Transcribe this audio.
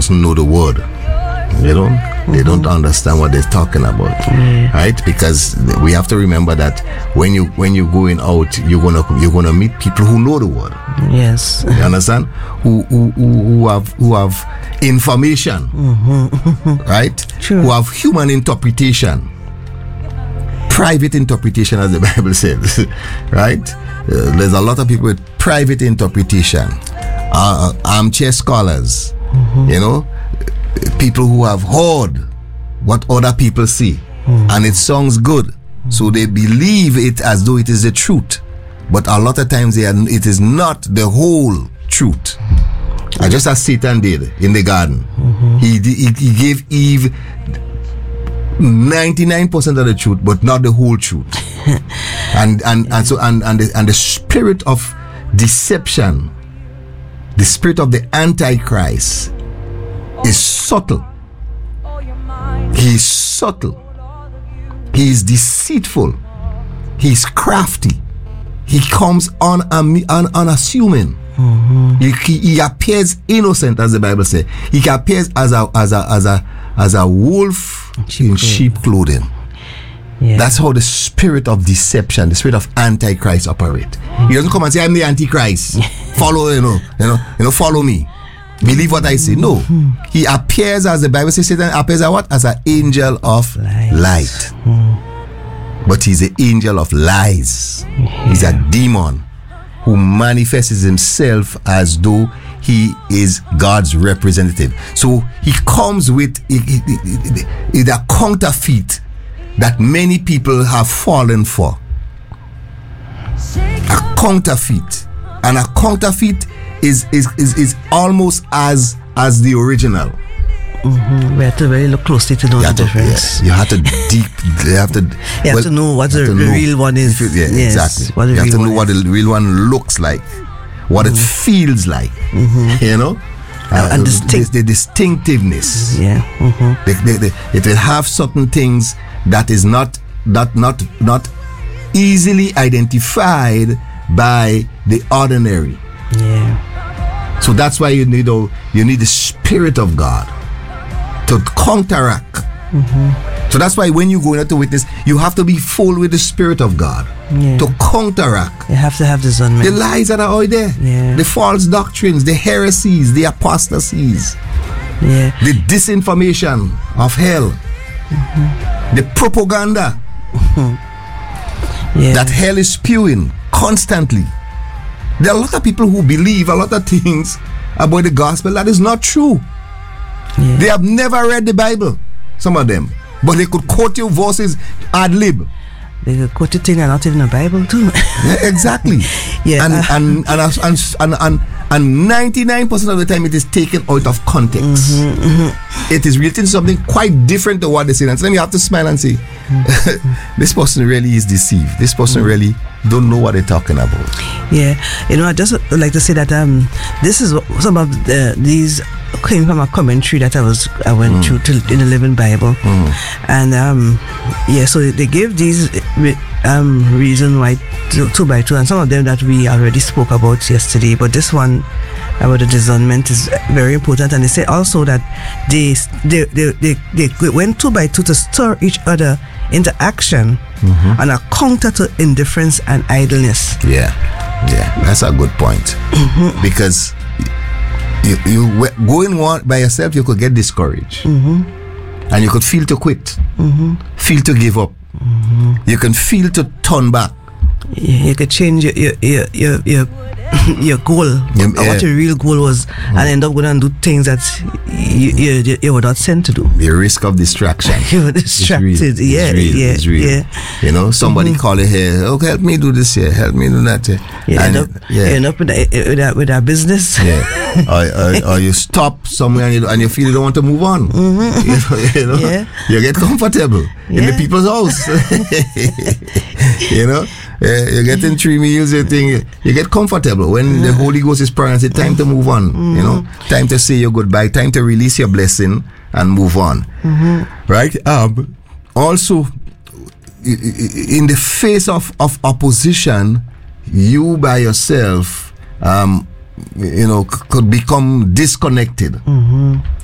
doesn't know the word. They don't understand what they're talking about, right? Because we have to remember that when you're going out, you're gonna meet people who know the word. Yes. You understand? Who have information, right? True. Who have human interpretation, private interpretation, as the Bible says, right? There's a lot of people with private interpretation, armchair scholars, people who have heard what other people see, and it sounds good, so they believe it as though it is the truth, but a lot of times it is not the whole truth. Just as Satan did in the garden, he gave Eve 99% of the truth, but not the whole truth. and the spirit of deception, the spirit of the Antichrist, is subtle. He is subtle. He is deceitful. He is crafty. He comes unassuming. He appears innocent, as the Bible says. He appears as a wolf in sheep clothing. Yeah. That's how the spirit of deception, the spirit of Antichrist operate. He doesn't come and say, "I'm the Antichrist. Follow, follow me. Believe what I say." No. He appears, as the Bible says, Satan appears as what? As an angel of light. But he's an angel of lies. He's a demon who manifests himself as though he is God's representative. So he comes with a counterfeit that many people have fallen for. A counterfeit. And a counterfeit is almost as the original. We have to really look closely to know the difference. You have to you have to know what the real one is. Exactly. You have to know what the real one looks like, what it feels like. And the distinctiveness. It will have certain things that is not easily identified by the ordinary. So that's why you need the Spirit of God to counteract. So that's why when you go out to witness, you have to be full with the Spirit of God to counteract. You have to have discernment. The lies that are out there, the false doctrines, the heresies, the apostasies, the disinformation of hell, the propaganda that hell is spewing constantly. There are a lot of people who believe a lot of things about the gospel that is not true. They have never read the Bible, some of them, but they could quote you verses ad lib. They could quote you things that are not even in the Bible too. Exactly. And 99% of the time it is taken out of context. It is written something quite different to what they say, and so then you have to smile and say, this person really is deceived. This person really don't know what they're talking about. I just would like to say that this is some of these came from a commentary that I went through in the Living Bible, and so they gave these reason why 2 by 2, and some of them that we already spoke about yesterday, but this one about the discernment is very important. And they say also that they went 2 by 2 to stir each other into action and a counter to indifference and idleness. That's a good point. Because you going on by yourself, you could get discouraged, and you could feel to quit, feel to give up. You can feel to turn back. You could change your goal, what your real goal was, and end up going and do things that you were not sent to do. The risk of distraction. You were distracted. It's real. Somebody call you here. Okay, help me do this here. Help me do that here. You end up with that business. Or you stop somewhere and you feel you don't want to move on. You get comfortable in the people's house. You're getting 3 meals. You get comfortable when the Holy Ghost is present. It's time to move on. Time to say your goodbye. Time to release your blessing and move on. Right? Also, in the face of opposition, you by yourself, could become disconnected.